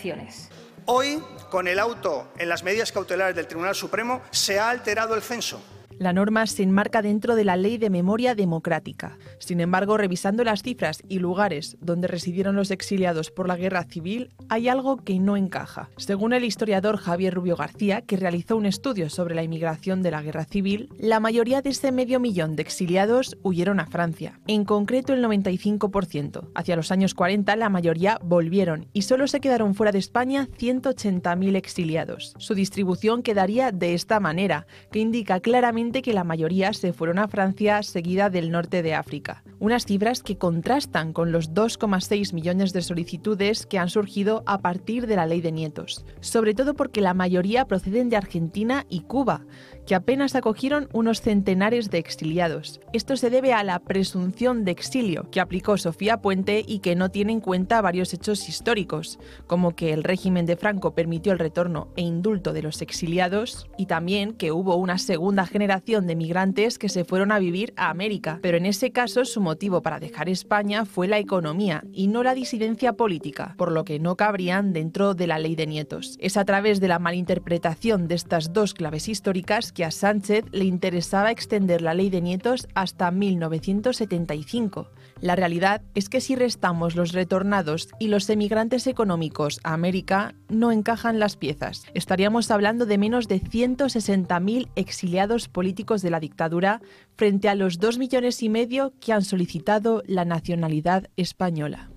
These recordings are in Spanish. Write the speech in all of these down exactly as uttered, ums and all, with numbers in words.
explicaciones. Hoy, con el auto en las medidas cautelares del Tribunal Supremo, se ha alterado el censo. La norma se enmarca dentro de la Ley de Memoria Democrática. Sin embargo, revisando las cifras y lugares donde residieron los exiliados por la Guerra Civil, hay algo que no encaja. Según el historiador Javier Rubio García, que realizó un estudio sobre la inmigración de la Guerra Civil, la mayoría de ese medio millón de exiliados huyeron a Francia, en concreto el noventa y cinco por ciento. Hacia los años cuarenta, la mayoría volvieron y solo se quedaron fuera de España ciento ochenta mil exiliados. Su distribución quedaría de esta manera, que indica claramente que la mayoría se fueron a Francia, seguida del norte de África. Unas cifras que contrastan con los dos coma seis millones de solicitudes que han surgido a partir de la Ley de Nietos, sobre todo porque la mayoría proceden de Argentina y Cuba, que apenas acogieron unos centenares de exiliados. Esto se debe a la presunción de exilio que aplicó Sofía Puente y que no tiene en cuenta varios hechos históricos, como que el régimen de Franco permitió el retorno e indulto de los exiliados y también que hubo una segunda generación de migrantes que se fueron a vivir a América, pero en ese caso su motivo para dejar España fue la economía y no la disidencia política, por lo que no cabrían dentro de la Ley de Nietos. Es a través de la malinterpretación de estas dos claves históricas que a Sánchez le interesaba extender la Ley de Nietos hasta mil novecientos setenta y cinco. La realidad es que si restamos los retornados y los emigrantes económicos a América, no encajan las piezas. Estaríamos hablando de menos de ciento sesenta mil exiliados políticos de la dictadura frente a los dos millones y medio que han solicitado la nacionalidad española.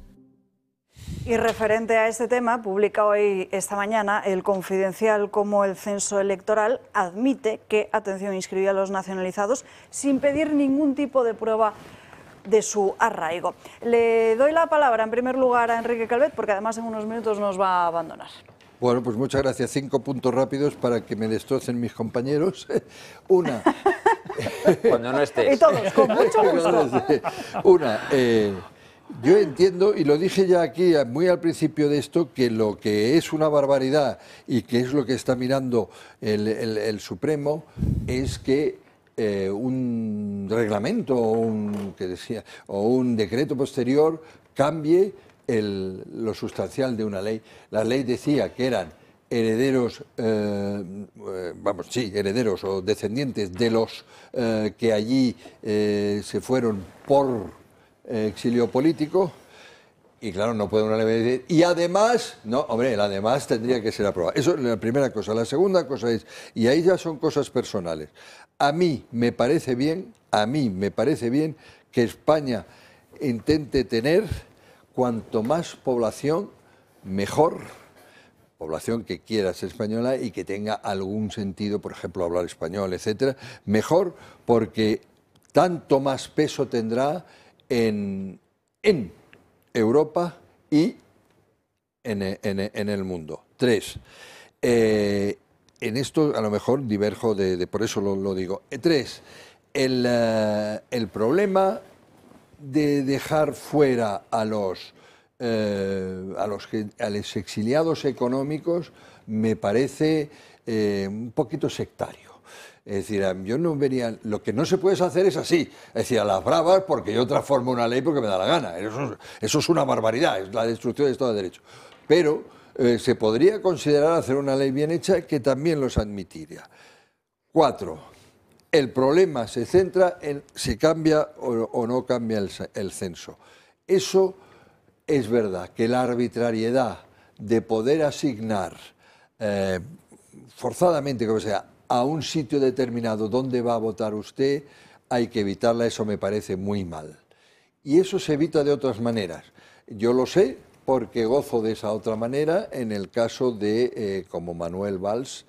Y referente a este tema, publica hoy esta mañana El Confidencial cómo el censo electoral admite que, atención, inscribió a los nacionalizados sin pedir ningún tipo de prueba de su arraigo. Le doy la palabra en primer lugar a Enrique Calvet, porque además en unos minutos nos va a abandonar. Bueno, pues muchas gracias. Cinco puntos rápidos para que me destrocen mis compañeros. Una. Cuando no estés. Y todos, con mucho gusto. Una. Eh, yo entiendo, y lo dije ya aquí muy al principio de esto, que lo que es una barbaridad y que es lo que está mirando el, el, el Supremo es que Eh, un reglamento o un, que decía, o un decreto posterior cambie el, lo sustancial de una ley. La ley decía que eran herederos, eh, eh, vamos, sí, herederos o descendientes de los eh, que allí eh, se fueron por eh, exilio político. Y claro, no puede una ley decir, y además, no, hombre, el además tendría que ser aprobado. Eso es la primera cosa. La segunda cosa es, y ahí ya son cosas personales, a mí me parece bien, a mí me parece bien que España intente tener cuanto más población, mejor, población que quiera ser española y que tenga algún sentido, por ejemplo, hablar español, etcétera, mejor porque tanto más peso tendrá en... en Europa y en, en, en el mundo. Tres, eh, en esto a lo mejor diverjo, de, de por eso lo, lo digo. Eh, tres, el, uh, el problema de dejar fuera a los, eh, a, los que, a los exiliados económicos me parece eh, un poquito sectario. Es decir, yo no vería, lo que no se puede hacer es así, es decir, a las bravas porque yo transformo una ley porque me da la gana. Eso, eso es una barbaridad, es la destrucción del Estado de Derecho. Pero eh, se podría considerar hacer una ley bien hecha que también los admitiría. Cuatro, el problema se centra en si cambia o, o no cambia el, el censo. Eso es verdad, que la arbitrariedad de poder asignar eh, forzadamente, como sea, a un sitio determinado donde va a votar usted, hay que evitarla, eso me parece muy mal. Y eso se evita de otras maneras. Yo lo sé porque gozo de esa otra manera en el caso de, eh, como Manuel Valls,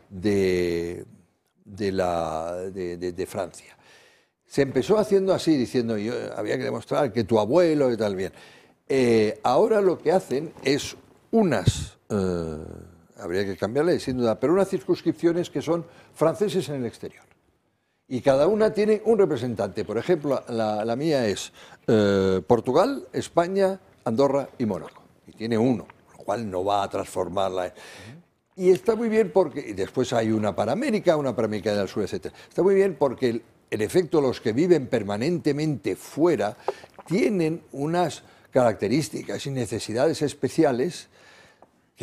de, de, la, de, de, de Francia. Se empezó haciendo así, diciendo, yo, había que demostrar que tu abuelo y tal, bien. Eh, ahora lo que hacen es unas... Eh, habría que cambiarle, sin duda, pero unas circunscripciones que son franceses en el exterior. Y cada una tiene un representante. Por ejemplo, la, la mía es eh, Portugal, España, Andorra y Mónaco. Y tiene uno, lo cual no va a transformarla. Y está muy bien porque... Y después hay una para América, una para América del Sur, etcétera. Está muy bien porque, en efecto, los que viven permanentemente fuera tienen unas características y necesidades especiales